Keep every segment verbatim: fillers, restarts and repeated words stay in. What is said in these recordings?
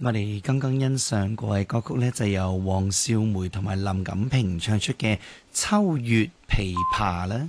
我哋剛剛欣賞過嘅歌曲呢，就由黃少梅同埋林錦平唱出嘅《秋月琵琶》啦。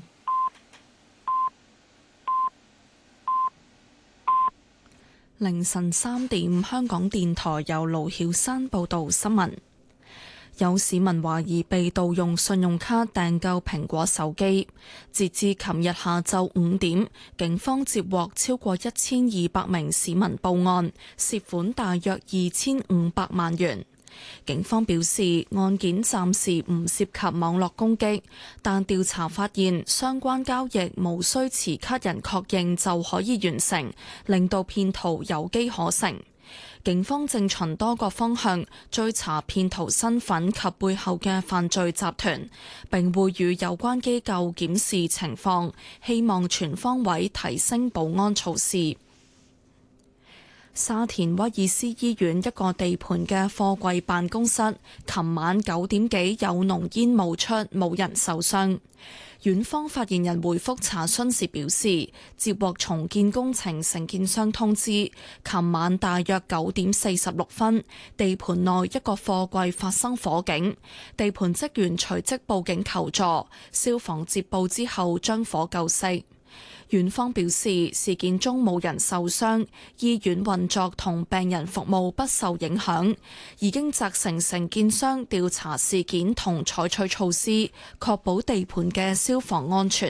凌晨三點，香港電台由盧曉山報道新聞。有市民懷疑被盜用信用卡訂購蘋果手機，截至琴日下晝五點，警方接獲超過一千二百名市民報案，涉款大約二千五百萬元。警方表示，案件暫時唔涉及網絡攻擊，但調查發現相關交易無需持卡人確認就可以完成，令到騙徒有機可乘。警方正循多個方向追查騙徒身份及背後嘅犯罪集團，並會與有關機構檢視情況，希望全方位提升保安措施。沙田威爾斯醫院一個地盤嘅貨櫃辦公室，琴晚九點幾有濃煙冒出，冇人受傷。院方發言人回覆查詢時表示，接獲重建工程承建商通知，琴晚大約九點四十六分，地盤內一個貨櫃發生火警，地盤職員隨即報警求助，消防接報之後將火救熄。院方表示，事件中冇人受傷，醫院運作同病人服務不受影響，已經責成承建商調查事件同採取措施，確保地盤嘅消防安全。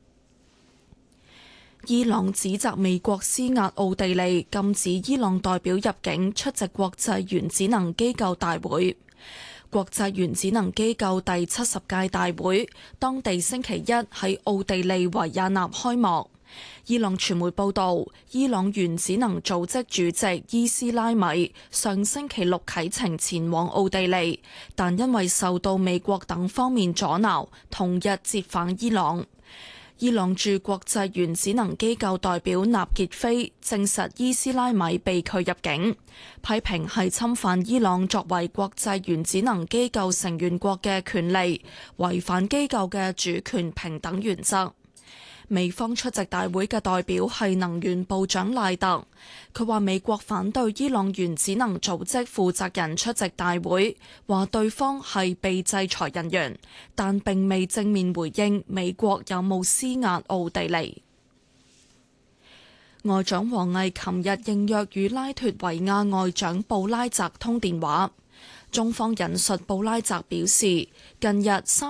伊朗指責美國施壓奧地利，禁止伊朗代表入境出席國際原子能機構大會。國際原子能機構第七十屆大會，當地星期一喺奧地利維也納開幕。伊朗傳媒報道，伊朗原子能組織主席伊斯拉米上星期六啟程前往奧地利，但因為受到美國等方面阻撓，同日折返伊朗。伊朗駐國際原子能機構代表納傑菲證實伊斯拉米被拒入境，批評係侵犯伊朗作為國際原子能機構成員國嘅權利，違反機構嘅主權平等原則。美方出席大會嘅代表係能源部長賴特，佢話美國反對伊朗原子能組織負責人出席大會，話對方係被制裁人員，但並未正面回應美國有冇施壓奧地利。外長王毅琴日應約與拉脫維亞外長布拉澤通電話，中方引述布拉澤表示，近日三